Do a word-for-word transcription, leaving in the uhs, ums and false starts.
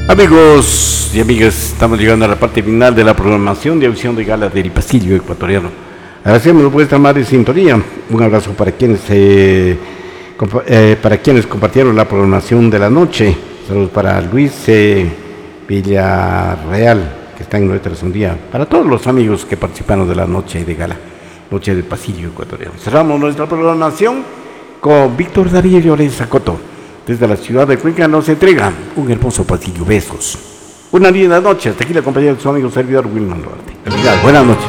Amigos y amigas, estamos llegando a la parte final de la programación de audición de gala del Pasillo Ecuatoriano. Agradecemos vuestra amable sintonía. Un abrazo para quienes eh, eh, para quienes compartieron la programación de la noche. Saludos para Luis eh, Villarreal, que está en nuestra día. Para todos los amigos que participaron de la noche de gala, noche del Pasillo Ecuatoriano. Cerramos nuestra programación con Víctor Darío Llorens Coto. Desde la ciudad de Cuenca nos entrega un hermoso pasillo. Besos. Una linda noche. Hasta aquí la compañía de su amigo servidor Wilman Duarte. Buenas noches.